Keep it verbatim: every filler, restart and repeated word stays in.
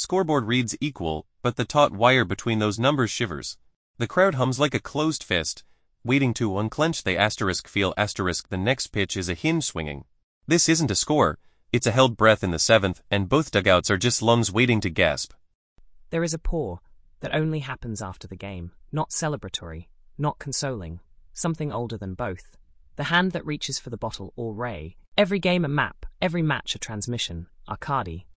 Scoreboard reads equal, but the taut wire between those numbers shivers. The crowd hums like a closed fist, waiting to unclench. They asterisk feel asterisk the next pitch is a hinge swinging. This isn't a score, it's a held breath in the seventh, and both dugouts are just lungs waiting to gasp. There is a pour that only happens after the game, not celebratory, not consoling, something older than both. The hand that reaches for the bottle or ray. Every game a map, every match a transmission. Arcadi.